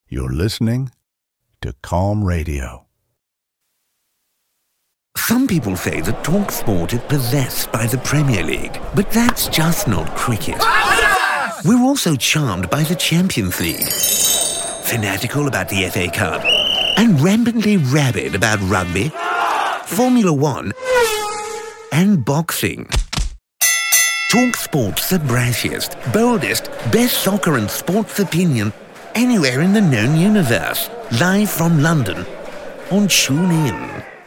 You're listening to Calm Radio. Some people say that TalkSport is possessed by the Premier League, but that's just not cricket. We're also charmed by the Champions League, fanatical about the FA Cup, and rampantly rabid about rugby, Formula One, and boxing. TalkSport's the brashiest, boldest, best soccer and sports opinion anywhere in the known universe. Live from London on TuneIn.